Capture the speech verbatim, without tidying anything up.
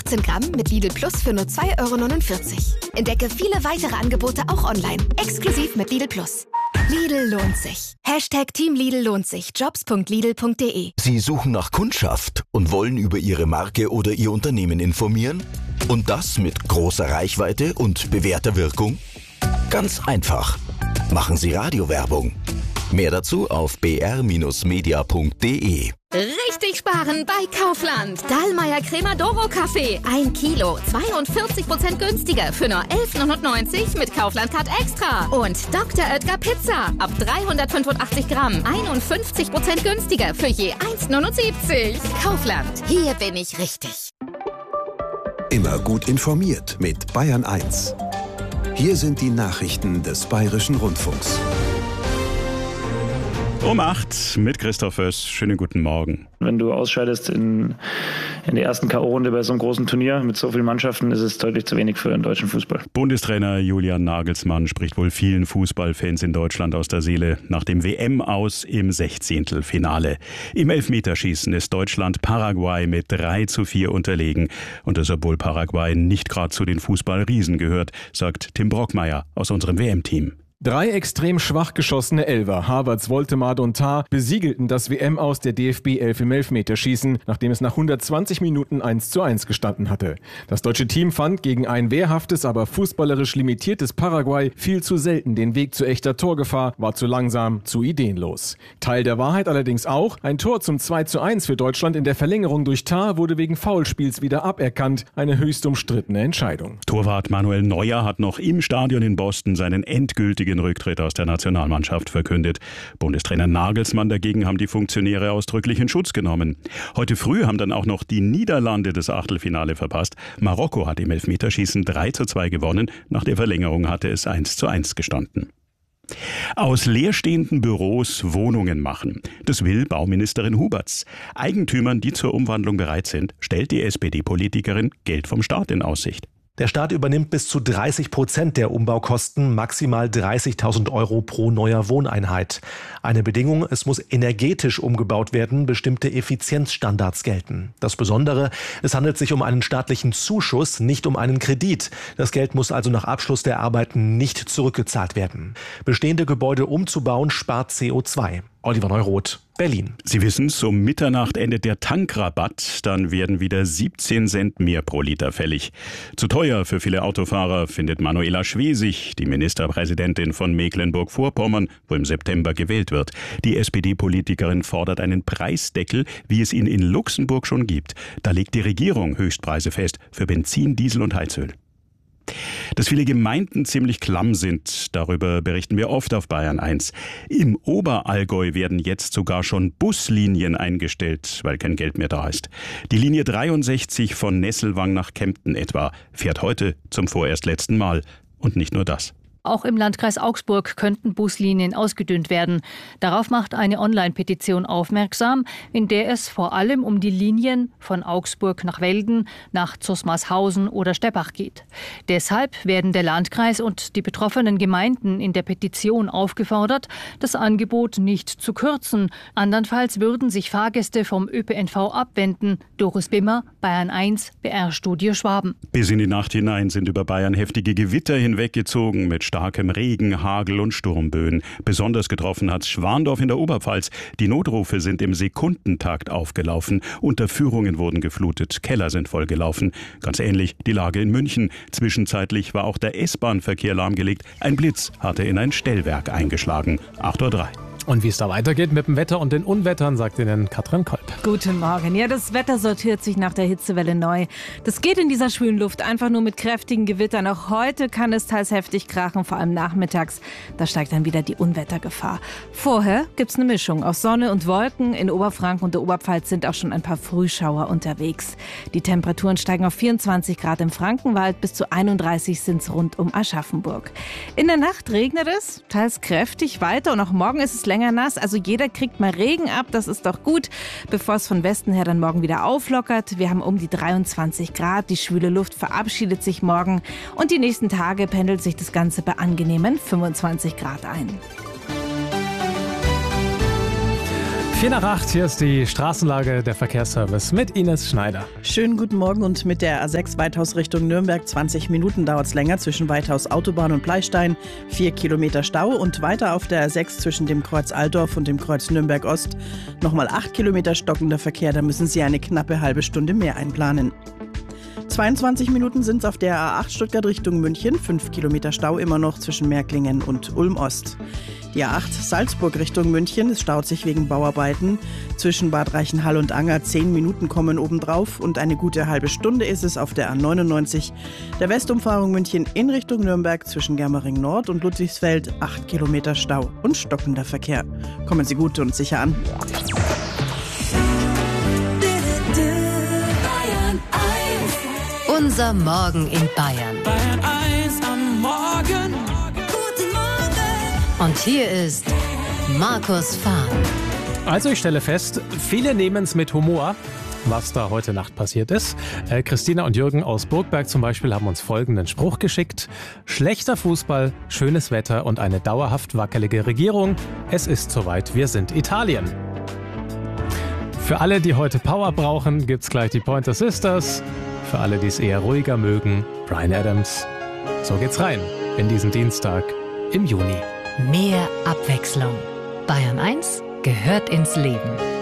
vierzehn Gramm mit Lidl Plus für nur zwei Euro neunundvierzig. Entdecke viele weitere Angebote auch online. Exklusiv mit Lidl Plus. Lidl lohnt sich. Hashtag Team Lidl lohnt sich. jobs punkt lidl punkt de. Sie suchen nach Kundschaft und wollen über Ihre Marke oder Ihr Unternehmen informieren? Und das mit großer Reichweite und bewährter Wirkung? Ganz einfach. Machen Sie Radiowerbung. Mehr dazu auf b r media punkt de. Richtig sparen bei Kaufland. Dallmayr Cremadoro Kaffee. Ein Kilo. zweiundvierzig Prozent günstiger für nur elf neunundneunzig mit Kaufland Card Extra. Und Doktor Oetker Pizza. Ab dreihundertfünfundachtzig Gramm. einundfünfzig Prozent günstiger für je eins neunundsiebzig. Kaufland. Hier bin ich richtig. Immer gut informiert mit Bayern eins. Hier sind die Nachrichten des Bayerischen Rundfunks. Um acht mit Christoph Oess. Schönen guten Morgen. Wenn du ausscheidest in, in der ersten K O-Runde bei so einem großen Turnier mit so vielen Mannschaften, ist es deutlich zu wenig für den deutschen Fußball. Bundestrainer Julian Nagelsmann spricht wohl vielen Fußballfans in Deutschland aus der Seele nach dem W M-Aus im Sechzehntelfinale. Im Elfmeterschießen ist Deutschland Paraguay mit drei zu vier unterlegen. Und das, obwohl Paraguay nicht gerade zu den Fußballriesen gehört, sagt Tim Brockmeier aus unserem W M-Team. Drei extrem schwach geschossene Elfer, Havertz, Woltemade und Tah, besiegelten das W M aus der D F B elf im Elfmeterschießen, nachdem es nach hundertzwanzig Minuten eins zu eins gestanden hatte. Das deutsche Team fand gegen ein wehrhaftes, aber fußballerisch limitiertes Paraguay viel zu selten den Weg zu echter Torgefahr, war zu langsam, zu ideenlos. Teil der Wahrheit allerdings auch, ein Tor zum zwei zu eins für Deutschland in der Verlängerung durch Tah wurde wegen Foulspiels wieder aberkannt, eine höchst umstrittene Entscheidung. Torwart Manuel Neuer hat noch im Stadion in Boston seinen endgültigen Rücktritt aus der Nationalmannschaft verkündet. Bundestrainer Nagelsmann dagegen haben die Funktionäre ausdrücklich in Schutz genommen. Heute früh haben dann auch noch die Niederlande das Achtelfinale verpasst. Marokko hat im Elfmeterschießen drei zu zwei gewonnen. Nach der Verlängerung hatte es eins zu eins gestanden. Aus leerstehenden Büros Wohnungen machen. Das will Bauministerin Huberts. Eigentümern, die zur Umwandlung bereit sind, stellt die S P D-Politikerin Geld vom Staat in Aussicht. Der Staat übernimmt bis zu dreißig Prozent der Umbaukosten, maximal dreißigtausend Euro pro neuer Wohneinheit. Eine Bedingung, es muss energetisch umgebaut werden, bestimmte Effizienzstandards gelten. Das Besondere, es handelt sich um einen staatlichen Zuschuss, nicht um einen Kredit. Das Geld muss also nach Abschluss der Arbeiten nicht zurückgezahlt werden. Bestehende Gebäude umzubauen spart C O zwei. Oliver Neuroth, Berlin. Sie wissen, um Mitternacht endet der Tankrabatt. Dann werden wieder siebzehn Cent mehr pro Liter fällig. Zu teuer für viele Autofahrer findet Manuela Schwesig, die Ministerpräsidentin von Mecklenburg-Vorpommern, wo im September gewählt wird. Die S P D-Politikerin fordert einen Preisdeckel, wie es ihn in Luxemburg schon gibt. Da legt die Regierung Höchstpreise fest für Benzin, Diesel und Heizöl. Dass viele Gemeinden ziemlich klamm sind, darüber berichten wir oft auf Bayern eins. Im Oberallgäu werden jetzt sogar schon Buslinien eingestellt, weil kein Geld mehr da ist. Die Linie dreiundsechzig von Nesselwang nach Kempten etwa fährt heute zum vorerst letzten Mal. Und nicht nur das. Auch im Landkreis Augsburg könnten Buslinien ausgedünnt werden. Darauf macht eine Online-Petition aufmerksam, in der es vor allem um die Linien von Augsburg nach Velden, nach Zusmarshausen oder Steppach geht. Deshalb werden der Landkreis und die betroffenen Gemeinden in der Petition aufgefordert, das Angebot nicht zu kürzen. Andernfalls würden sich Fahrgäste vom Ö P N V abwenden. Doris Bimmer, Bayern eins, B R-Studio Schwaben. Bis in die Nacht hinein sind über Bayern heftige Gewitter hinweggezogen mit starkem Regen, Hagel und Sturmböen. Besonders getroffen hat's Schwandorf in der Oberpfalz. Die Notrufe sind im Sekundentakt aufgelaufen. Unterführungen wurden geflutet, Keller sind vollgelaufen. Ganz ähnlich die Lage in München. Zwischenzeitlich war auch der S-Bahn-Verkehr lahmgelegt. Ein Blitz hatte in ein Stellwerk eingeschlagen. acht Uhr drei. Und wie es da weitergeht mit dem Wetter und den Unwettern, sagt Ihnen Katrin Kolb. Guten Morgen. Ja, das Wetter sortiert sich nach der Hitzewelle neu. Das geht in dieser schwülen Luft einfach nur mit kräftigen Gewittern. Auch heute kann es teils heftig krachen, vor allem nachmittags. Da steigt dann wieder die Unwettergefahr. Vorher gibt's eine Mischung aus Sonne und Wolken. In Oberfranken und der Oberpfalz sind auch schon ein paar Frühschauer unterwegs. Die Temperaturen steigen auf vierundzwanzig Grad im Frankenwald, bis zu einunddreißig sind's rund um Aschaffenburg. In der Nacht regnet es, teils kräftig weiter und auch morgen ist es länger nass, also jeder kriegt mal Regen ab, das ist doch gut, bevor es von Westen her dann morgen wieder auflockert. Wir haben um die dreiundzwanzig Grad, die schwüle Luft verabschiedet sich morgen und die nächsten Tage pendelt sich das Ganze bei angenehmen fünfundzwanzig Grad ein. vier nach acht, hier ist die Straßenlage, der Verkehrsservice mit Ines Schneider. Schönen guten Morgen und mit der A sechs Weithaus Richtung Nürnberg zwanzig Minuten dauert es länger zwischen Weithaus Autobahn und Bleistein. vier Kilometer Stau und weiter auf der A sechs zwischen dem Kreuz Altdorf und dem Kreuz Nürnberg Ost. Nochmal acht Kilometer stockender Verkehr, da müssen Sie eine knappe halbe Stunde mehr einplanen. zweiundzwanzig Minuten sind es auf der A acht Stuttgart Richtung München, fünf Kilometer Stau immer noch zwischen Märklingen und Ulm Ost. Die A acht Salzburg Richtung München, es staut sich wegen Bauarbeiten. Zwischen Bad Reichenhall und Anger zehn Minuten kommen obendrauf und eine gute halbe Stunde ist es auf der A neunundneunzig. Der Westumfahrung München in Richtung Nürnberg zwischen Germering Nord und Ludwigsfeld acht Kilometer Stau und stockender Verkehr. Kommen Sie gut und sicher an. Unser Morgen in Bayern. Bayern eins am Morgen. Guten Morgen. Und hier ist Markus Fahn. Also ich stelle fest, viele nehmen es mit Humor, was da heute Nacht passiert ist. Äh, Christina und Jürgen aus Burgberg zum Beispiel haben uns folgenden Spruch geschickt. Schlechter Fußball, schönes Wetter und eine dauerhaft wackelige Regierung. Es ist soweit, wir sind Italien. Für alle, die heute Power brauchen, gibt's gleich die Pointer Sisters. Für alle, die es eher ruhiger mögen, Bryan Adams. So geht's rein in diesen Dienstag im Juni. Mehr Abwechslung. Bayern eins gehört ins Leben.